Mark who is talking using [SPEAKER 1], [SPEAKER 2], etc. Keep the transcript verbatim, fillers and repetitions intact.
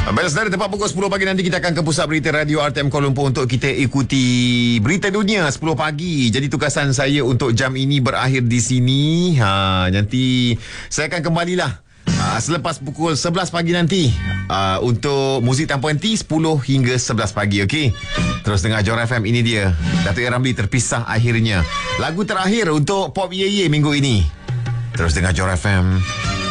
[SPEAKER 1] Baiklah saudara, tepat pukul sepuluh pagi nanti kita akan ke pusat berita Radio R T M Kuala Lumpur untuk kita ikuti berita dunia sepuluh pagi. Jadi tugasan saya untuk jam ini berakhir di sini. Ha, nanti saya akan kembalilah uh, selepas pukul sebelas pagi nanti uh, untuk muzik tanpa henti sepuluh hingga sebelas pagi. Okey. Terus dengar Johor F M, ini dia. Datuk A. Ramli terpisah akhirnya. Lagu terakhir untuk Pop Ye Ye minggu ini. Terus dengar Johor F M.